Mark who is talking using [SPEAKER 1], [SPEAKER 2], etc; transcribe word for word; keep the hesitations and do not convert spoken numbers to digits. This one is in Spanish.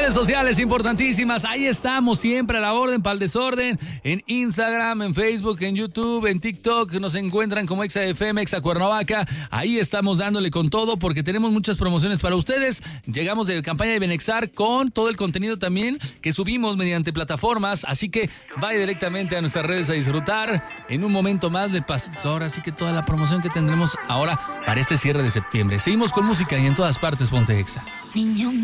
[SPEAKER 1] Redes sociales importantísimas, ahí estamos siempre a la orden, para el desorden, en Instagram, en Facebook, en YouTube, en TikTok, nos encuentran como Exa F M, Exa Cuernavaca, ahí estamos dándole con todo porque tenemos muchas promociones para ustedes. Llegamos de campaña de Benexar con todo el contenido también que subimos mediante plataformas, así que vaya directamente a nuestras redes a disfrutar en un momento más de Pastor, así que toda la promoción que tendremos ahora para este cierre de septiembre. Seguimos con música y en todas partes ponte Exa.
[SPEAKER 2] Niño